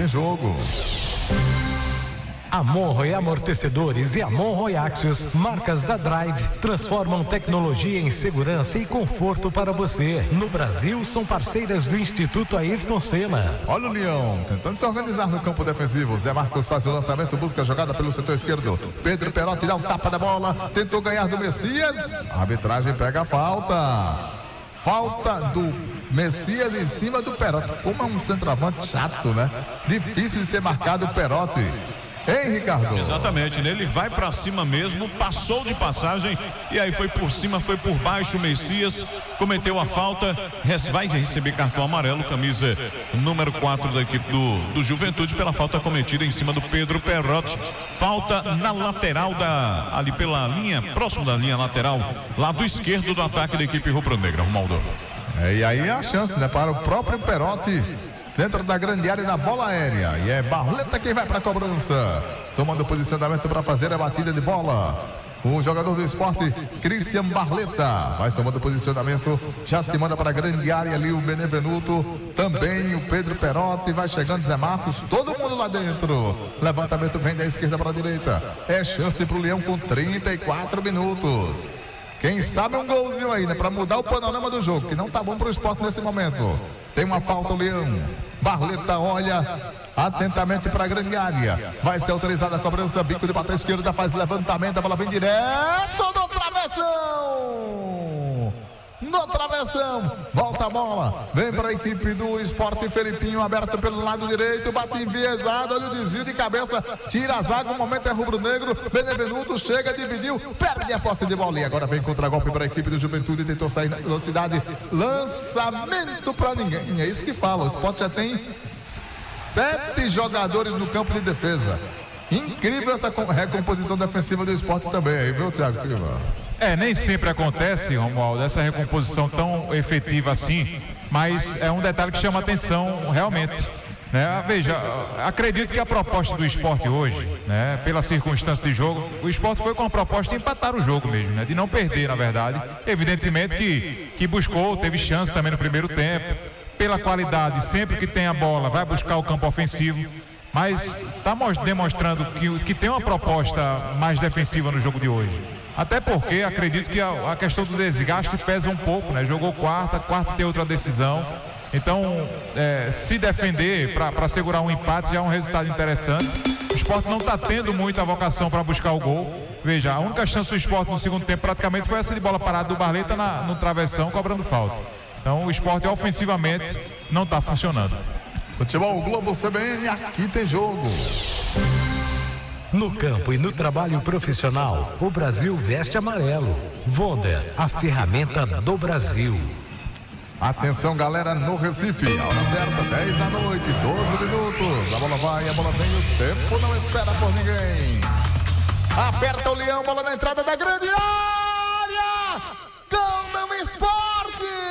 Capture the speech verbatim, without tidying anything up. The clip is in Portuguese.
tem jogo. A Monroe Amortecedores e a Monroe Axios, marcas da Drive, transformam tecnologia em segurança e conforto para você. No Brasil, são parceiras do Instituto Ayrton Senna. Olha o Leão, tentando se organizar no campo defensivo. Zé Marcos faz o lançamento, busca a jogada pelo setor esquerdo. Pedro Perotti dá um tapa da bola, tentou ganhar do Messias. A arbitragem pega a falta. Falta do Messias em cima do Perotti. Como é um centroavante chato, né? Difícil de ser marcado o Perotti. Hein, Ricardo? Exatamente, né? Ele vai pra cima mesmo, passou de passagem e aí foi por cima, foi por baixo. O Messias cometeu a falta, vai receber cartão amarelo, camisa número quatro da equipe do, do Juventude, pela falta cometida em cima do Pedro Perotti. Falta na lateral da, ali pela linha, próximo da linha lateral, lado esquerdo do ataque da equipe rubro-negra, Romualdo. É, e aí a chance, né, para o próprio Perotti, dentro da grande área na bola aérea. E é Barleta quem vai para a cobrança. Tomando posicionamento para fazer a batida de bola. O jogador do Esporte, Christian Barleta, vai tomando posicionamento. Já se manda para a grande área ali o Benevenuto. Também o Pedro Perotti. Vai chegando Zé Marcos. Todo mundo lá dentro. Levantamento vem da esquerda para a direita. É chance para o Leão com trinta e quatro minutos. Quem sabe um golzinho aí, né? Para mudar o panorama do jogo, que não tá bom para o Esporte nesse momento. Tem uma falta o Leão. Barleta olha atentamente para a grande área. Vai ser autorizada a cobrança. Bico de bata esquerda, faz levantamento. A bola vem direto no travessão. No travessão. Volta a bola. Vem para a equipe do Esporte. Felipinho aberto pelo lado direito. Bate enviesado. Olha o desvio de cabeça. Tira a zaga. O momento é rubro-negro. Benevenuto chega, dividiu. Perde a posse de bola. E agora vem contra-golpe para a equipe do Juventude. Tentou sair na velocidade. Lançamento para ninguém. É isso que fala. O Esporte já tem sete jogadores no campo de defesa. Incrível essa recomposição defensiva do Esporte também. Aí, viu, Thiago Silva? É, nem sempre acontece, Romualdo, essa recomposição tão efetiva assim, mas é um detalhe que chama atenção realmente, né? Veja, acredito que a proposta do Esporte hoje, né, pela circunstância de jogo, o Esporte foi com a proposta de empatar o jogo mesmo, né, de não perder, na verdade. Evidentemente que, que buscou, teve chance também no primeiro tempo, pela qualidade, sempre que tem a bola, vai buscar o campo ofensivo, mas está demonstrando que, que tem uma proposta mais defensiva no jogo de hoje. Até porque acredito que a, a questão do desgaste pesa um pouco, né? Jogou quarta, quarta tem outra decisão. Então, é, se defender para segurar um empate já é um resultado interessante. O Esporte não está tendo muita vocação para buscar o gol. Veja, a única chance do Esporte no segundo tempo praticamente foi essa de bola parada do Barleta na, no travessão, cobrando falta. Então, o Esporte ofensivamente não está funcionando. Futebol Globo C B N, aqui tem jogo. No campo e no trabalho profissional, o Brasil veste amarelo. Wonder, a ferramenta do Brasil. Atenção, galera, no Recife. A hora certa, dez da noite, doze minutos. A bola vai, a bola vem, o tempo não espera por ninguém. Aperta o Leão, bola na entrada da grande área.